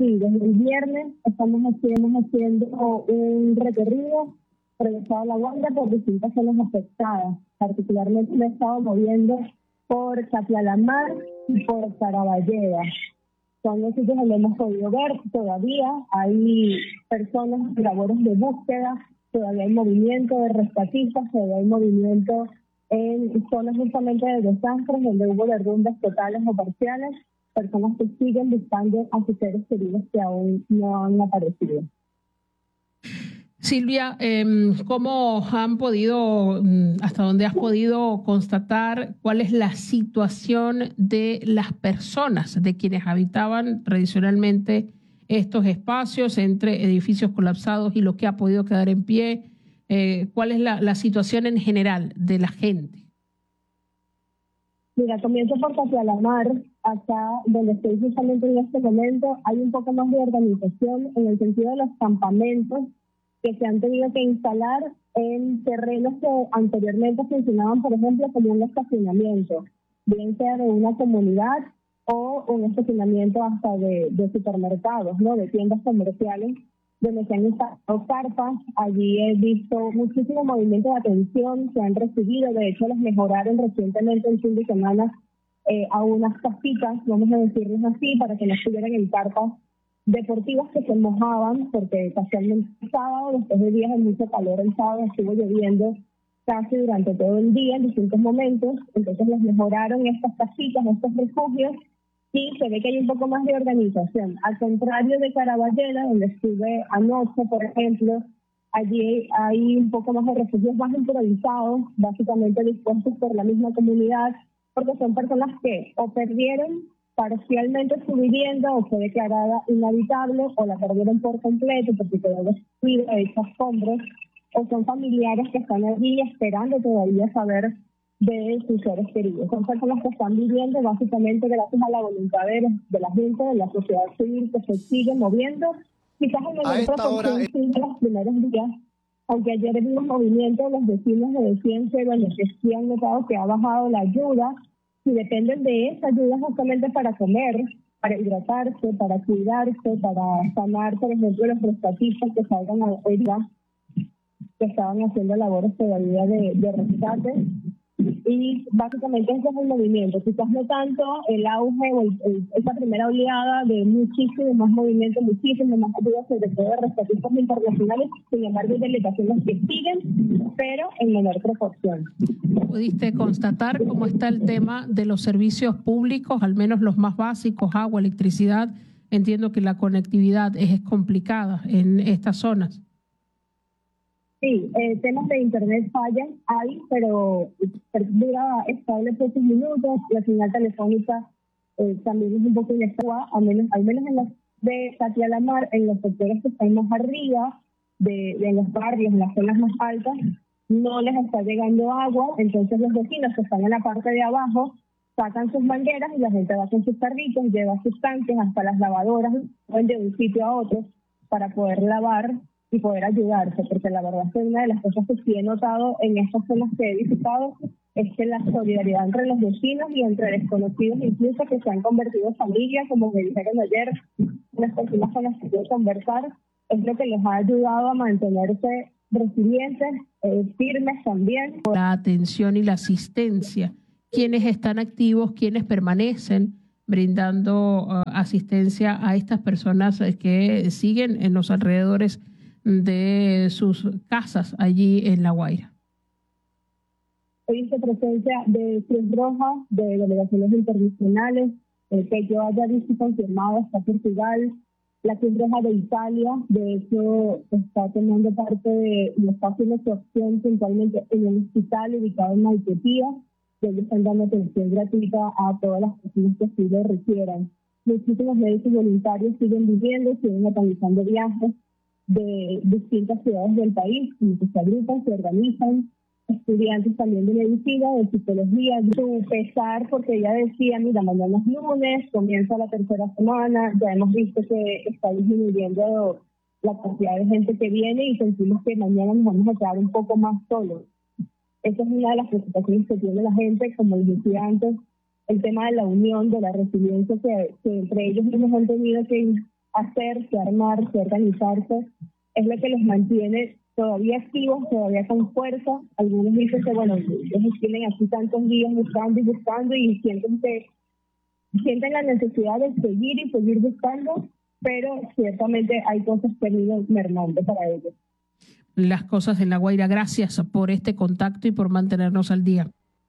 sí, desde el viernes estamos haciendo un recorrido por el estado de La Guaira por distintas zonas afectadas. Particularmente me he estado moviendo por Catlalamar y por Caraballeda. Son los sitios donde hemos podido ver, todavía hay personas en labores de búsqueda, todavía hay movimiento de rescatistas, todavía hay movimiento en zonas justamente de desastres donde hubo derrumbes totales o parciales, personas que siguen buscando a sus seres queridos que aún no han aparecido. Silvia, ¿cómo han podido, hasta dónde has podido constatar cuál es la situación de las personas, de quienes habitaban tradicionalmente estos espacios entre edificios colapsados y lo que ha podido quedar en pie? ¿Cuál es la situación en general de la gente? Mira, comienzo por Catlalamar, acá donde estoy justamente en este momento, hay un poco más de organización en el sentido de los campamentos que se han tenido que instalar en terrenos que anteriormente funcionaban, por ejemplo, como un estacionamiento, bien sea de una comunidad o un estacionamiento hasta de supermercados, ¿no? De tiendas comerciales, donde se han instalado carpas. Allí he visto muchísimo movimiento de atención, se han recibido, de hecho les mejoraron recientemente el fin de semana a unas casitas, vamos a decirles así, para que no estuvieran en carpas deportivas que se mojaban, porque casualmente el sábado, después de días de mucho calor, el sábado estuvo lloviendo casi durante todo el día en distintos momentos, entonces les mejoraron estas casitas, estos refugios, y se ve que hay un poco más de organización. Al contrario de Caraballeda, donde estuve anoche, por ejemplo, allí hay un poco más de refugios más improvisados, básicamente dispuestos por la misma comunidad, porque son personas que o perdieron parcialmente su vivienda o fue declarada inhabitable o la perdieron por completo porque quedó destruida, hecha escombros, o son familiares que están allí esperando todavía saber de sus seres queridos. Son personas que están viviendo básicamente gracias a la voluntad de la gente, de la sociedad civil que se sigue moviendo, quizás en menor proporción de los primeros días, aunque ayer vimos movimiento de los vecinos de decían que, bueno, que sí han notado que ha bajado la ayuda, y dependen de esa ayuda justamente para comer, para hidratarse, para cuidarse, para sanar, por ejemplo, los rescatistas que salgan a la que estaban haciendo labores todavía de rescate. Y básicamente ese es el movimiento. Quizás no tanto el auge o esa primera oleada de muchísimo más movimiento, muchísimo más ayuda, sobre todo de rescatistas internacionales, sin embargo hay delegaciones que siguen, pero en menor proporción. ¿Pudiste constatar cómo está el tema de los servicios públicos, al menos los más básicos, agua, electricidad? Entiendo que la conectividad es complicada en estas zonas. Sí, temas de internet fallan, pero dura estable pocos minutos. La señal telefónica también es un poco inestable, al menos en los de Catlalamar, en los sectores que están más arriba, de los barrios, en las zonas más altas, no les está llegando agua, entonces los vecinos que están en la parte de abajo sacan sus mangueras y la gente va con sus carritos, lleva sus tanques hasta las lavadoras, van de un sitio a otro para poder lavar y poder ayudarse, porque la verdad es que una de las cosas que sí he notado en estas zonas que he visitado es que la solidaridad entre los vecinos y entre desconocidos, incluso que se han convertido en familias, como me dijeron ayer, las personas con las que quiero conversar, es lo que les ha ayudado a mantenerse resilientes, firmes también. La atención y la asistencia, quienes están activos, quienes permanecen brindando asistencia a estas personas que siguen en los alrededores de sus casas allí en La Guaira. He visto presencia de Cruz Roja, de delegaciones internacionales, que yo haya visto confirmado hasta Portugal, la Cruz Roja de Italia, de hecho está tomando parte de los espacios de opción puntualmente en el hospital ubicado en Maiquetía, que ellos están dando atención gratuita a todas las personas que así lo requieran. Muchísimos médicos voluntarios siguen viviendo, siguen organizando viajes de distintas ciudades del país, como que se agrupan, se organizan, estudiantes también de medicina, de psicología, su pesar, porque ella decía, mira, mañana es lunes, comienza la tercera semana, ya hemos visto que está disminuyendo la cantidad de gente que viene y sentimos que mañana nos vamos a quedar un poco más solos. Esa es una de las preocupaciones que tiene la gente, como les decía antes, el tema de la unión, de la resiliencia que entre ellos mismos han tenido que hacerse, armarse, organizarse, es lo que los mantiene todavía activos, todavía con fuerza. Algunos dicen que, bueno, ellos tienen así tantos días buscando y sienten la necesidad de seguir y seguir buscando, pero ciertamente hay cosas que han ido mermando para ellos. Las cosas en La Guaira, gracias por este contacto y por mantenernos al día.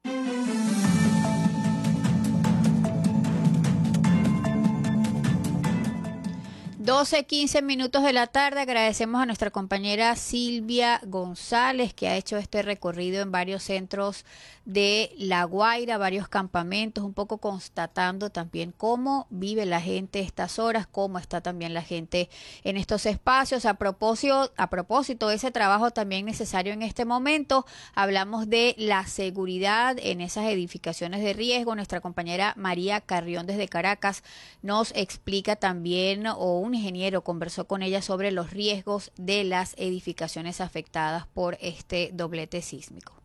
12:15 minutos de la tarde. Agradecemos a nuestra compañera Silvia González, que ha hecho este recorrido en varios centros de La Guaira, varios campamentos, un poco constatando también cómo vive la gente estas horas, cómo está también la gente en estos espacios. A propósito de ese trabajo también necesario en este momento, hablamos de la seguridad en esas edificaciones de riesgo. Nuestra compañera María Carrión desde Caracas nos explica también, o un ingeniero conversó con ella sobre los riesgos de las edificaciones afectadas por este doblete sísmico.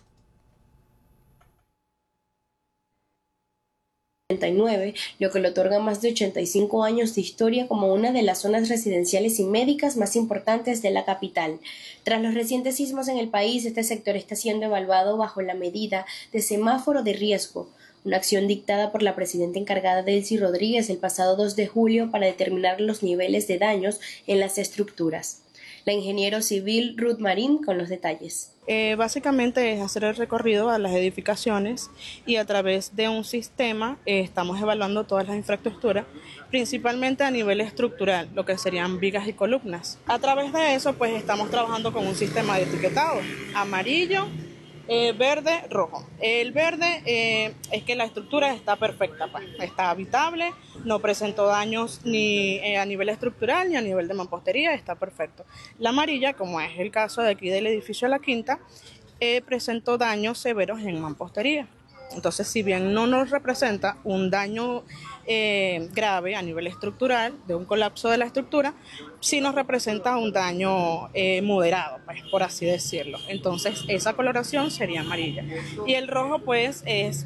Lo que le otorga más de 85 años de historia como una de las zonas residenciales y médicas más importantes de la capital. Tras los recientes sismos en el país, este sector está siendo evaluado bajo la medida de semáforo de riesgo, una acción dictada por la presidenta encargada Delcy Rodríguez el pasado 2 de julio para determinar los niveles de daños en las estructuras. La ingeniero civil Ruth Marín con los detalles. Básicamente es hacer el recorrido a las edificaciones y a través de un sistema estamos evaluando todas las infraestructuras, principalmente a nivel estructural, lo que serían vigas y columnas. A través de eso pues estamos trabajando con un sistema de etiquetado, amarillo, verde, rojo. El verde es que la estructura está perfecta, pues, está habitable, no presentó daños ni a nivel estructural ni a nivel de mampostería, está perfecto. La amarilla, como es el caso de aquí del edificio La Quinta, presentó daños severos en mampostería. Entonces, si bien no nos representa un daño grave a nivel estructural, de un colapso de la estructura, sí nos representa un daño moderado, pues, por así decirlo. Entonces, esa coloración sería amarilla. Y el rojo, pues,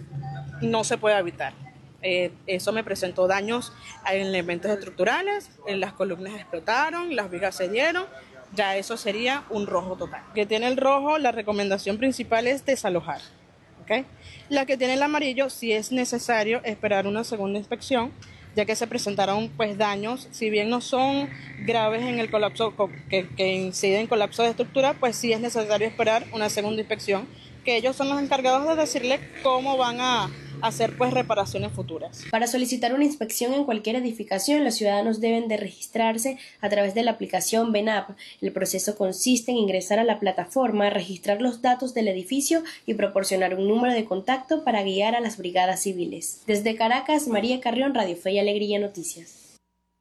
no se puede habitar. Eso me presentó daños en elementos estructurales, las columnas explotaron, las vigas se dieron. Ya eso sería un rojo total. Que tiene el rojo, la recomendación principal es desalojar. ¿Okay? La que tiene el amarillo, sí es necesario esperar una segunda inspección, ya que se presentaron pues daños, si bien no son graves en el colapso que inciden en colapso de estructura, pues sí es necesario esperar una segunda inspección, que ellos son los encargados de decirle cómo van a hacer pues reparaciones futuras. Para solicitar una inspección en cualquier edificación, los ciudadanos deben de registrarse a través de la aplicación VENAP. El proceso consiste en ingresar a la plataforma, registrar los datos del edificio y proporcionar un número de contacto para guiar a las brigadas civiles. Desde Caracas, María Carrión, Radio Fe y Alegría Noticias.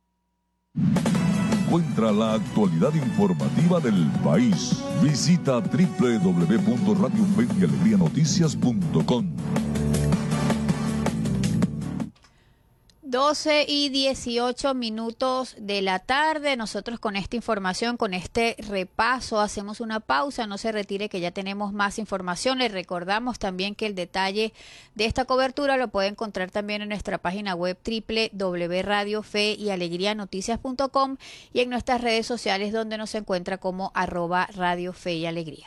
Encuentra la actualidad informativa del país. Visita www.radiofeyalegrianoticias.com. 12:18 de la tarde. Nosotros con esta información, con este repaso, hacemos una pausa. No se retire, que ya tenemos más información. Les recordamos también que el detalle de esta cobertura lo puede encontrar también en nuestra página web www.radiofeyalegrianoticias.com y en nuestras redes sociales, donde nos encuentra como @radiofeyalegría.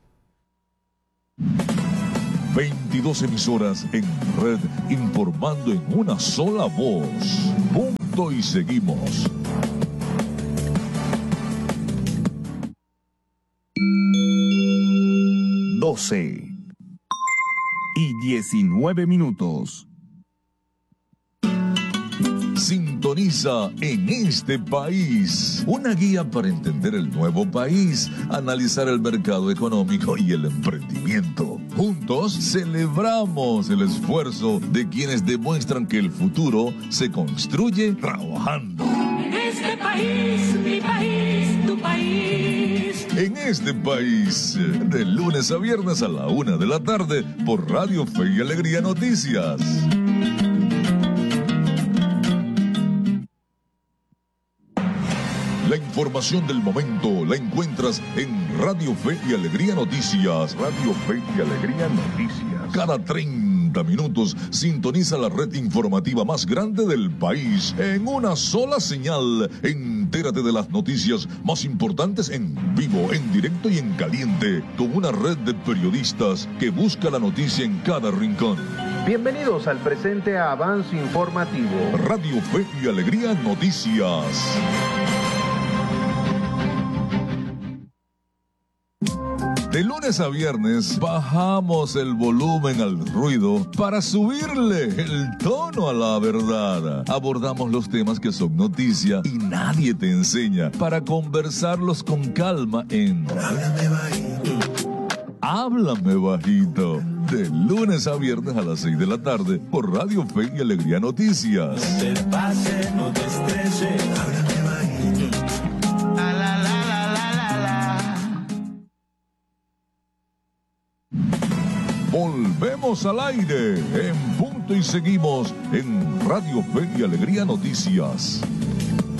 22 emisoras en red, informando en una sola voz. Punto y seguimos. Doce y 19 minutos. Sintoniza En Este País, una guía para entender el nuevo país, analizar el mercado económico y el emprendimiento. Juntos celebramos el esfuerzo de quienes demuestran que el futuro se construye trabajando. En este país, mi país, tu país. En Este País, de lunes a viernes a la 1 de la tarde por Radio Fe y Alegría Noticias. La información del momento la encuentras en Radio Fe y Alegría Noticias. Radio Fe y Alegría Noticias. Cada 30 60 minutos sintoniza la red informativa más grande del país en una sola señal. Entérate de las noticias más importantes en vivo, en directo y en caliente, con una red de periodistas que busca la noticia en cada rincón. Bienvenidos al presente avance informativo. Radio Fe y Alegría Noticias. De lunes a viernes bajamos el volumen al ruido para subirle el tono a la verdad. Abordamos los temas que son noticia y nadie te enseña para conversarlos con calma en Háblame Bajito. Háblame Bajito. De lunes a viernes a las 6 de la tarde por Radio Fe y Alegría Noticias. No te pases, no te estreses. Háblame bajito. La, la, la, la, la, la. Volvemos al aire en punto y seguimos en Radio Fe y Alegría Noticias.